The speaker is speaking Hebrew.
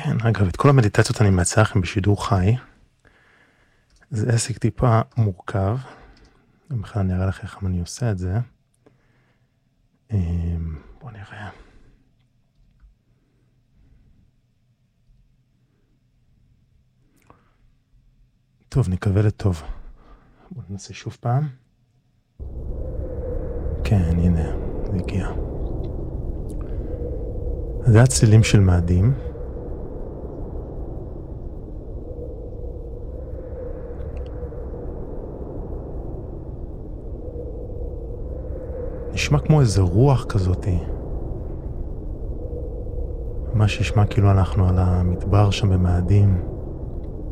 כן, אגב, את כל המדיטציות אני מצא לכם בשידור חי. זה עסק טיפה מורכב. בכלל אני אראה לך איך אני עושה את זה. בוא נראה. טוב, נקווה לטוב. בוא ננסה שוב פעם. כן, הנה, זה הגיע. זה הצלילים של מאדים. נשמע כמו איזה רוח כזאת. מה שישמע כאילו אנחנו על המדבר שם במאדים.